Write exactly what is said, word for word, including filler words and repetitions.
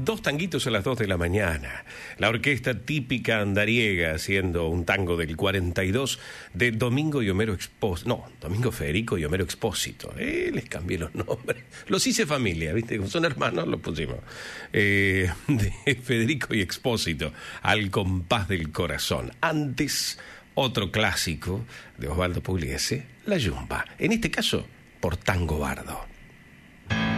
Dos tanguitos a las dos de la mañana. La orquesta típica andariega haciendo un tango del cuarenta y dos de Domingo y Homero Expósito. No, Domingo Federico y Homero Expósito. Eh, les cambié los nombres. Los hice familia, ¿viste? Como son hermanos, los pusimos. Eh, de Federico y Expósito, Al compás del corazón. Antes, otro clásico de Osvaldo Pugliese, La Yumba. En este caso, por Tango Bardo.